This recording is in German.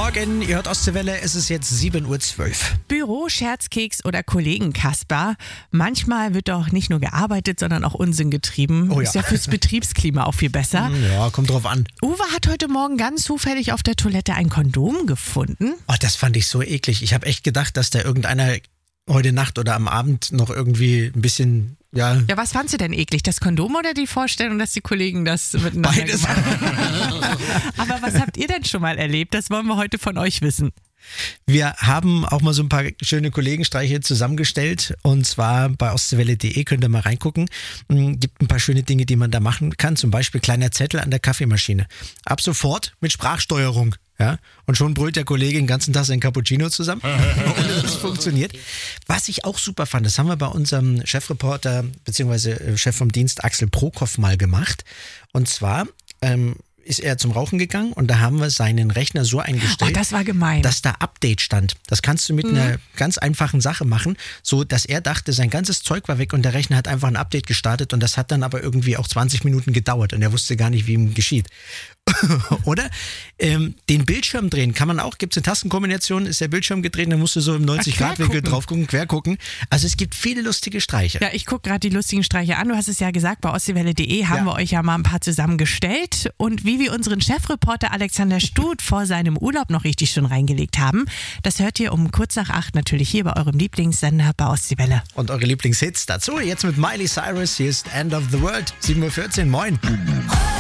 Morgen, ihr hört Ostseewelle, es ist jetzt 7.12 Uhr. Büro, Scherzkeks oder Kollegenkasper. Manchmal wird doch nicht nur gearbeitet, sondern auch Unsinn getrieben. Oh ja. Ist ja fürs Betriebsklima auch viel besser. Ja, kommt drauf an. Uwe hat heute Morgen ganz zufällig auf der Toilette ein Kondom gefunden. Oh, das fand ich so eklig. Ich habe echt gedacht, dass da irgendeiner heute Nacht oder am Abend noch irgendwie ein bisschen, ja... Ja, was fandst du denn eklig? Das Kondom oder die Vorstellung, dass die Kollegen das miteinander Beides. gemacht haben? Aber was habt ihr denn schon mal erlebt? Das wollen wir heute von euch wissen. Wir haben auch mal so ein paar schöne Kollegenstreiche zusammengestellt und zwar bei ostseewelle.de könnt ihr mal reingucken. Gibt ein paar schöne Dinge, die man da machen kann, zum Beispiel kleiner Zettel an der Kaffeemaschine. Ab sofort mit Sprachsteuerung. Ja, und schon brüllt der Kollege den ganzen Tag sein Cappuccino zusammen. Und das funktioniert. Was ich auch super fand, das haben wir bei unserem Chefreporter bzw. Chef vom Dienst Axel Prokop mal gemacht. Und zwar ist er zum Rauchen gegangen und da haben wir seinen Rechner so eingestellt, das war gemein, dass da Update stand. Das kannst du mit einer ganz einfachen Sache machen, so dass er dachte, sein ganzes Zeug war weg und der Rechner hat einfach ein Update gestartet und das hat dann aber irgendwie auch 20 Minuten gedauert und er wusste gar nicht, wie ihm geschieht. Oder den Bildschirm drehen kann man auch, gibt es eine Tastenkombination, ist der Bildschirm gedreht, dann musst du so im 90-Grad-Winkel drauf gucken, quer gucken. Also es gibt viele lustige Streiche. Ja, ich gucke gerade die lustigen Streiche an. Du hast es ja gesagt, bei ostseewelle.de haben wir euch ja mal ein paar zusammengestellt. Und wie wir unseren Chefreporter Alexander Stut vor seinem Urlaub noch richtig schon reingelegt haben, das hört ihr um kurz nach 8 natürlich hier bei eurem Lieblingssender bei Ostseewelle. Und eure Lieblingshits dazu jetzt mit Miley Cyrus, hier ist End of the World, 7.14 Uhr, moin.